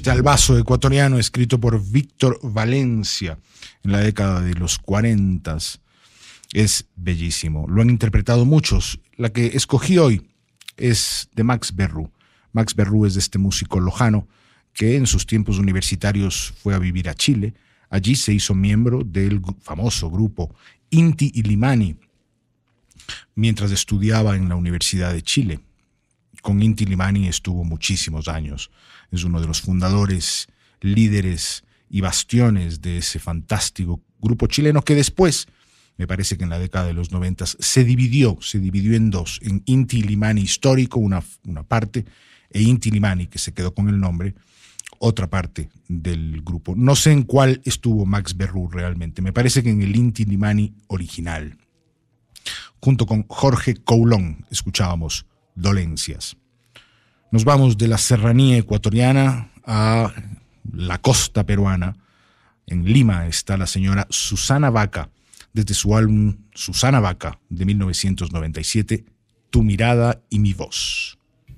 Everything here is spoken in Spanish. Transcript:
este albazo ecuatoriano escrito por Víctor Valencia en la década de los 40. Es bellísimo. Lo han interpretado muchos. La que escogí hoy es de Max Berrú. Max Berrú es de este músico lojano que en sus tiempos universitarios fue a vivir a Chile. Allí se hizo miembro del famoso grupo Inti Illimani mientras estudiaba en la Universidad de Chile. Con Inti Illimani estuvo muchísimos años. Es uno de los fundadores, líderes y bastiones de ese fantástico grupo chileno que después, me parece que en la década de los 90, se dividió en dos, en Inti Illimani histórico, una parte, e Inti Illimani, que se quedó con el nombre, otra parte del grupo. No sé en cuál estuvo Max Berrú realmente, me parece que en el Inti Illimani original. Junto con Jorge Coulon escuchábamos Dolencias. Nos vamos de la serranía ecuatoriana a la costa peruana. En Lima está la señora Susana Baca, desde su álbum Susana Baca de 1997, Tu mirada y mi voz.